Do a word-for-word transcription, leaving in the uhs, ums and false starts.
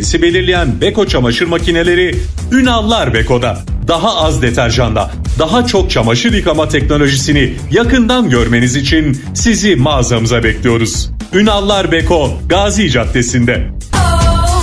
kalitesi belirleyen Beko çamaşır makineleri Ünallar Beko'da. Daha az deterjanla daha çok çamaşır yıkama teknolojisini yakından görmeniz için sizi mağazamıza bekliyoruz. Ünallar Beko, Gazi Caddesi'nde.